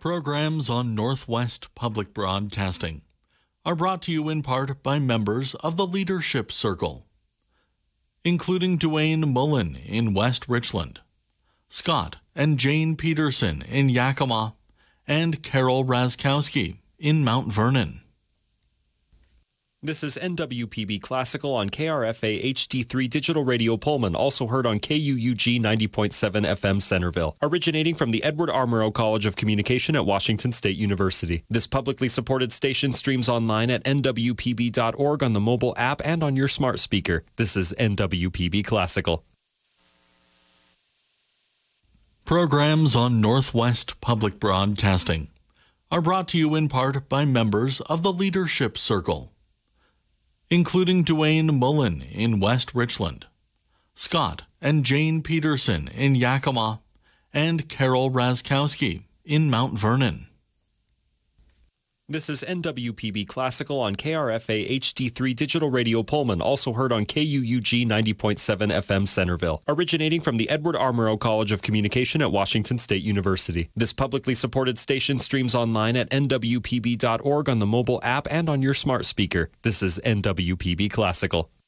Programs on Northwest Public Broadcasting are brought to you in part by members of the Leadership Circle, including Duane Mullen in West Richland, Scott and Jane Peterson in Yakima, and Carol Raskowski in Mount Vernon. This is NWPB Classical on KRFA HD3 Digital Radio Pullman, also heard on KUUG 90.7 FM Centerville, originating from the Edward R. Murrow College of Communication at Washington State University. This publicly supported station streams online at nwpb.org on the mobile app and on your smart speaker. This is NWPB Classical. Programs on Northwest Public Broadcasting are brought to you in part by members of the Leadership Circle, including Duane Mullen in West Richland, Scott and Jane Peterson in Yakima, and Carol Raskowski in Mount Vernon. This is NWPB Classical on KRFA HD3 Digital Radio Pullman, also heard on KUUG 90.7 FM Centerville, originating from the Edward R. Murrow College of Communication at Washington State University. This publicly supported station streams online at nwpb.org on the mobile app and on your smart speaker. This is NWPB Classical.